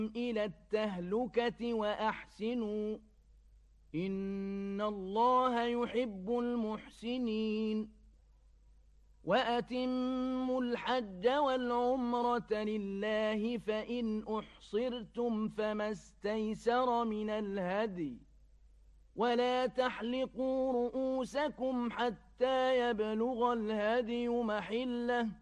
إلى التهلكة وأحسنوا إن الله يحب المحسنين وأتموا الحج والعمرة لله فإن أحصرتم فما استيسر من الهدي ولا تحلقوا رؤوسكم حتى يبلغ الهدي محله